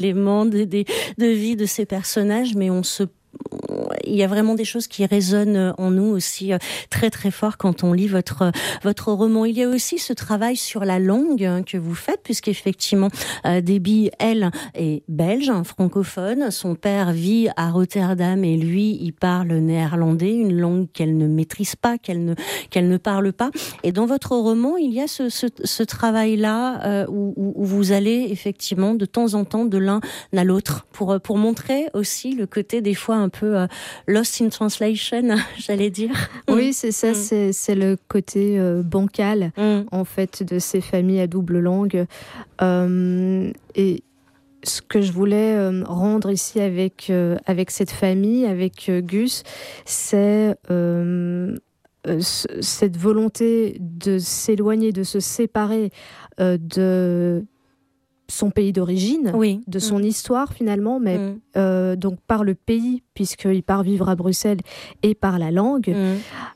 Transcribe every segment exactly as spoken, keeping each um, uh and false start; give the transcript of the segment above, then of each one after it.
éléments de, de, de vie de ces personnages, mais on se il y a vraiment des choses qui résonnent en nous aussi très très fort quand on lit votre votre roman. Il y a aussi ce travail sur la langue que vous faites, puisqu'effectivement euh, Debbie, elle, est belge, francophone. Son père vit à Rotterdam et lui, il parle néerlandais, une langue qu'elle ne maîtrise pas, qu'elle ne qu'elle ne parle pas. Et dans votre roman, il y a ce ce, ce travail-là euh, où, où vous allez effectivement de temps en temps de l'un à l'autre pour pour montrer aussi le côté des fois un peu euh, lost in translation, j'allais dire. Oui, c'est ça, mm. c'est, c'est le côté euh, bancal, mm. en fait, de ces familles à double langue. Euh, et ce que je voulais euh, rendre ici avec, euh, avec cette famille, avec euh, Gus, c'est euh, euh, cette volonté de s'éloigner, de se séparer euh, de son pays d'origine, oui. de son mmh. histoire finalement, mais mmh. euh, donc par le pays, puisqu'il part vivre à Bruxelles, et par la langue, mmh.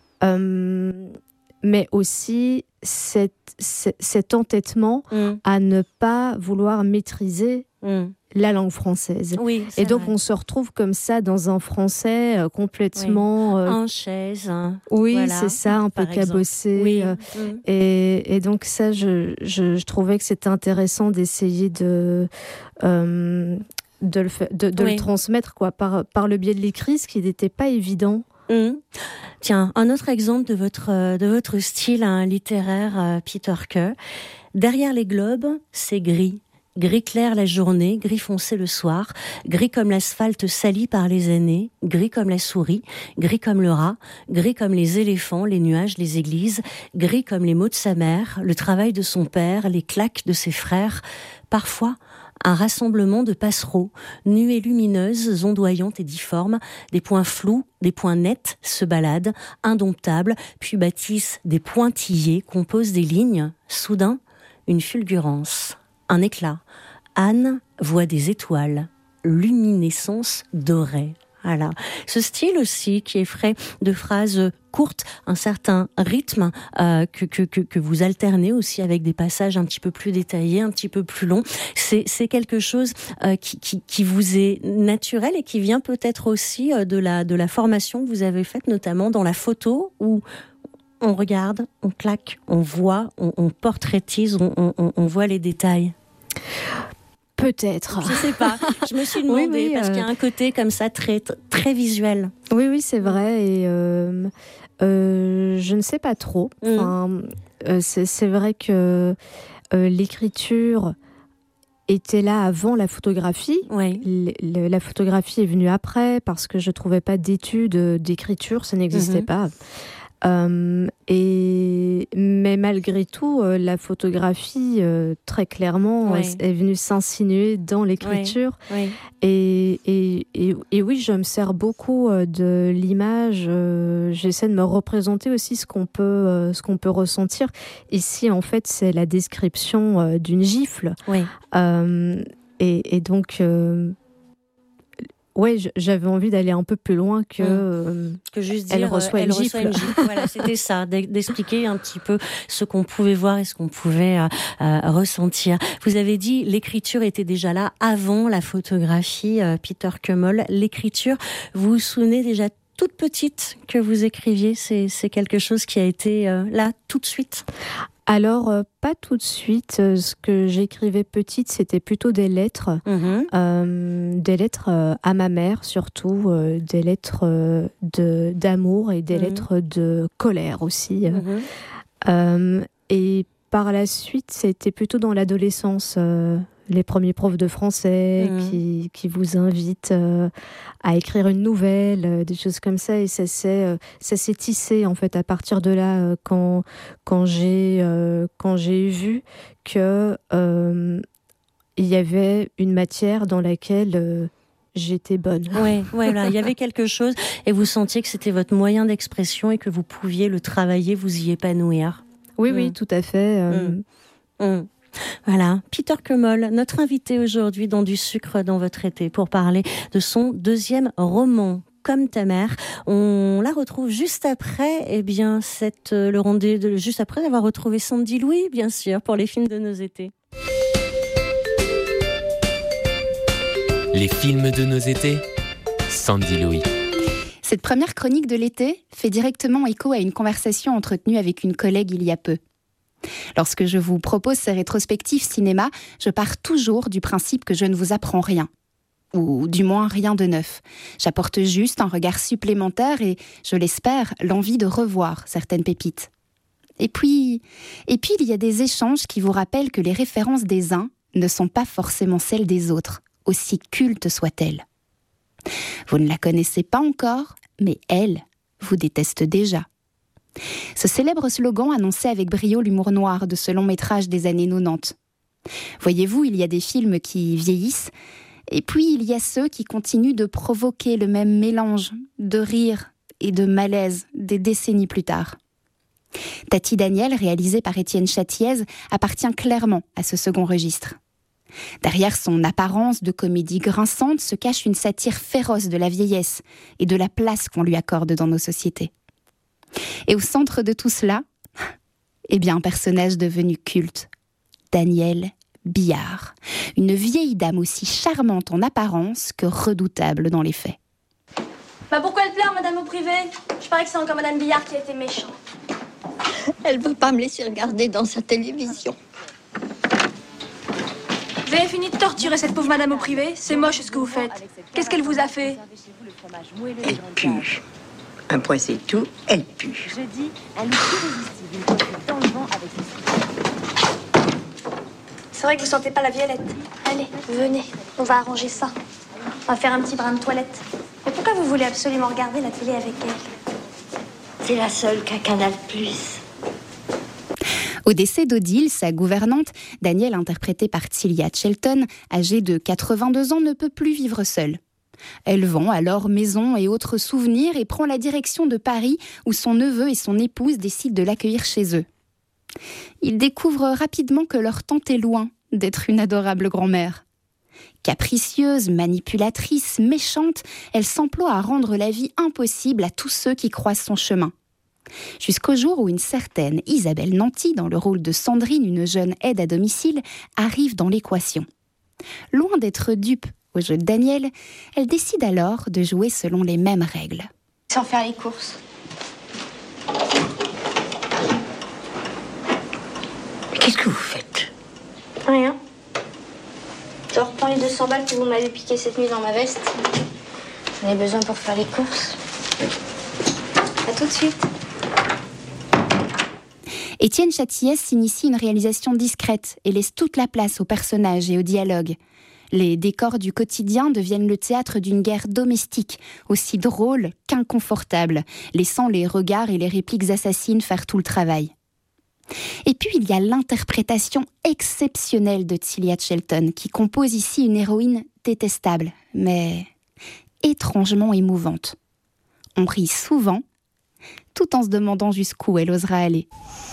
euh, mais aussi cet, cet, cet entêtement mmh. à ne pas vouloir maîtriser mmh. la langue française. Oui, et donc vrai. On se retrouve comme ça dans un français euh, complètement... Oui. Euh, en chaise. Hein. Oui, voilà, c'est ça, un peu cabossé. Oui. Euh, mmh. et, et donc ça, je, je, je trouvais que c'était intéressant d'essayer de... Euh, de, le, de, de oui. le transmettre quoi, par, par le biais de l'écrit, ce qui n'était pas évident. Mmh. Tiens, un autre exemple de votre, de votre style hein, littéraire, euh, Peter Kay. Derrière les globes, c'est gris. Gris clair la journée, gris foncé le soir, gris comme l'asphalte sali par les années, gris comme la souris, gris comme le rat, gris comme les éléphants, les nuages, les églises, gris comme les mots de sa mère, le travail de son père, les claques de ses frères. Parfois, un rassemblement de passereaux, nuées lumineuses, ondoyantes et difformes, des points flous, des points nets se baladent, indomptables, puis bâtissent des pointillés, composent des lignes. Soudain, une fulgurance, un éclat. Anne voit des étoiles, luminescence dorée. Voilà. Ce style aussi qui est frais de phrases courtes, un certain rythme euh, que, que, que, que vous alternez aussi avec des passages un petit peu plus détaillés, un petit peu plus longs. C'est, c'est quelque chose euh, qui, qui, qui vous est naturel et qui vient peut-être aussi euh, de la, de la formation que vous avez faite, notamment dans la photo où on regarde, on claque, on voit, on, on portraitise, on, on, on voit les détails. Peut-être. Je sais pas. Je me suis demandé oui, oui, parce euh... qu'il y a un côté comme ça très très visuel. Oui oui c'est vrai et euh, euh, je ne sais pas trop. Enfin, mmh. euh, c'est, c'est vrai que euh, l'écriture était là avant la photographie. Oui. L- la photographie est venue après parce que je trouvais pas d'études d'écriture, ça n'existait mmh. pas. Euh, et mais malgré tout, euh, la photographie euh, très clairement oui. est, est venue s'insinuer dans l'écriture. Oui. Oui. Et, et, et, et oui, je me sers beaucoup euh, de l'image. Euh, j'essaie de me représenter aussi ce qu'on peut, euh, ce qu'on peut ressentir. Ici, en fait, c'est la description euh, d'une gifle. Oui. Euh, et, et donc. Euh, Ouais, j'avais envie d'aller un peu plus loin que, euh, que juste dire elle reçoit elle une reçoit gifle. Une gifle. Voilà, c'était ça, d'expliquer un petit peu ce qu'on pouvait voir et ce qu'on pouvait euh, euh, ressentir. Vous avez dit l'écriture était déjà là avant la photographie, euh, Peter Kay. L'écriture, vous vous souvenez déjà toute petite que vous écriviez, c'est, c'est quelque chose qui a été euh, là tout de suite? Alors, euh, pas tout de suite. Euh, ce que j'écrivais petite, c'était plutôt des lettres. Mmh. Euh, des lettres euh, à ma mère, surtout. Euh, des lettres euh, de, d'amour et des mmh. lettres de colère aussi. Mmh. Euh, et par la suite, c'était plutôt dans l'adolescence. Euh, les premiers profs de français mmh. qui, qui vous invitent euh, à écrire une nouvelle, euh, des choses comme ça. Et ça s'est, euh, ça s'est tissé, en fait, à partir de là, euh, quand, quand, j'ai, euh, quand j'ai vu que euh, il y avait une matière dans laquelle... Euh, j'étais bonne. Oui, voilà, il y avait quelque chose et vous sentiez que c'était votre moyen d'expression et que vous pouviez le travailler, vous y épanouir. Oui, mmh. oui, tout à fait. Euh... Mmh. Mmh. Voilà, Peter Kay, notre invité aujourd'hui dans Du sucre dans votre été pour parler de son deuxième roman, Comme ta mère. On la retrouve juste après, eh bien, cette, le rendez-vous, juste après avoir retrouvé Sandy Louis, bien sûr, pour les films de nos étés. Les films de nos étés, Sandy Louis. Cette première chronique de l'été fait directement écho à une conversation entretenue avec une collègue il y a peu. Lorsque je vous propose ces rétrospectives cinéma, je pars toujours du principe que je ne vous apprends rien. Ou du moins rien de neuf. J'apporte juste un regard supplémentaire et, je l'espère, l'envie de revoir certaines pépites. Et puis, et puis il y a des échanges qui vous rappellent que les références des uns ne sont pas forcément celles des autres, aussi cultes soient-elles. Vous ne la connaissez pas encore, mais elle vous déteste déjà. Ce célèbre slogan annonçait avec brio l'humour noir de ce long métrage des années quatre-vingt-dix. Voyez-vous, il y a des films qui vieillissent, et puis il y a ceux qui continuent de provoquer le même mélange de rire et de malaise des décennies plus tard. Tati Daniel, réalisé par Étienne Châtiez, appartient clairement à ce second registre. Derrière son apparence de comédie grinçante se cache une satire féroce de la vieillesse et de la place qu'on lui accorde dans nos sociétés. Et au centre de tout cela, eh bien un personnage devenu culte, Danielle Billard, une vieille dame aussi charmante en apparence que redoutable dans les faits. Bah pourquoi elle pleure, madame au privé? Je parie que c'est encore madame Billard qui a été méchante. Elle veut pas me laisser regarder dans sa télévision. Vous avez fini de torturer cette pauvre madame au privé? C'est moche ce que vous faites. Qu'est-ce qu'elle vous a fait? Elle pue. Un point c'est tout, elle pue. C'est vrai que vous sentez pas la violette. Allez, venez, on va arranger ça. On va faire un petit brin de toilette. Mais pourquoi vous voulez absolument regarder la télé avec elle? C'est la seule qu'a Canal plus. Au décès d'Odile, sa gouvernante, Danielle, interprétée par Tilia Shelton, âgée de quatre-vingt-deux ans, ne peut plus vivre seule. Elle vend alors maison et autres souvenirs et prend la direction de Paris, où son neveu et son épouse décident de l'accueillir chez eux. Ils découvrent rapidement que leur tante est loin d'être une adorable grand-mère. Capricieuse, manipulatrice, méchante, elle s'emploie à rendre la vie impossible à tous ceux qui croisent son chemin. Jusqu'au jour où une certaine Isabelle Nanty, dans le rôle de Sandrine, une jeune aide à domicile, arrive dans l'équation. Loin d'être dupe au jeu de Daniel, elle décide alors de jouer selon les mêmes règles. Sans faire les courses. Qu'est-ce que vous faites? Rien. Je reprends les deux cents balles que vous m'avez piquées cette nuit dans ma veste. J'en ai besoin pour faire les courses. À tout de suite. Étienne Châtiez s'initie une réalisation discrète et laisse toute la place aux personnages et au dialogue. Les décors du quotidien deviennent le théâtre d'une guerre domestique, aussi drôle qu'inconfortable, laissant les regards et les répliques assassines faire tout le travail. Et puis il y a l'interprétation exceptionnelle de Tilia Shelton, qui compose ici une héroïne détestable, mais étrangement émouvante. On rit souvent, tout en se demandant jusqu'où elle osera aller.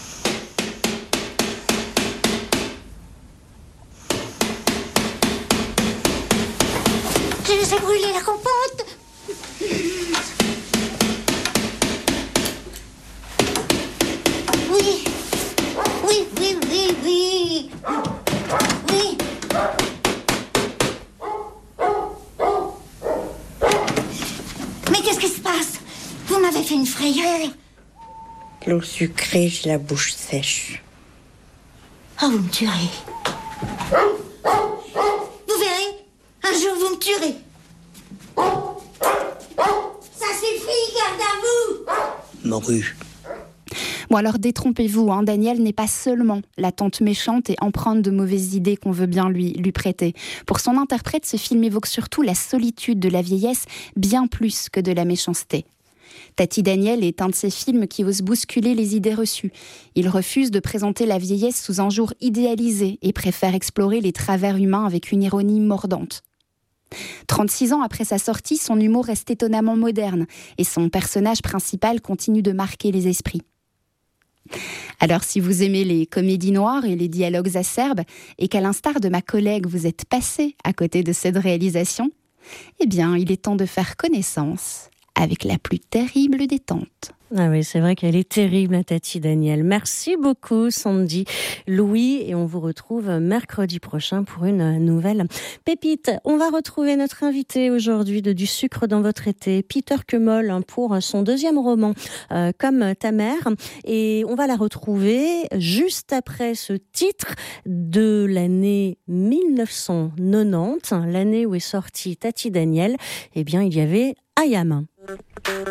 Je les ai brûlés, la compote. Oui. Oui, oui, oui, oui. Oui. Mais qu'est-ce qui se passe? Vous m'avez fait une frayeur. L'eau sucrée, j'ai la bouche sèche. Ah, vous me tuerez. Vous verrez, un jour vous me tuerez. Ça suffit, garde à vous. Morue. Bon alors détrompez-vous, hein, Danielle n'est pas seulement la tante méchante et empreinte de mauvaises idées qu'on veut bien lui, lui prêter. Pour son interprète, ce film évoque surtout la solitude de la vieillesse, bien plus que de la méchanceté. Tati Daniel est un de ces films qui ose bousculer les idées reçues. Il refuse de présenter la vieillesse sous un jour idéalisé et préfère explorer les travers humains avec une ironie mordante. trente-six ans après sa sortie, son humour reste étonnamment moderne et son personnage principal continue de marquer les esprits. Alors si vous aimez les comédies noires et les dialogues acerbes et qu'à l'instar de ma collègue vous êtes passé à côté de cette réalisation, eh bien il est temps de faire connaissance avec la plus terrible des tantes. forte. Ah oui, c'est vrai qu'elle est terrible, Tati Daniel. Merci beaucoup, Sandy Louis, et on vous retrouve mercredi prochain pour une nouvelle pépite. On va retrouver notre invité aujourd'hui de Du sucre dans votre été, Peter Kemol, pour son deuxième roman, euh, Comme ta mère, et on va la retrouver juste après ce titre de l'année mille neuf cent quatre-vingt-dix, l'année où est sortie Tati Daniel. Eh bien, il y avait I Am.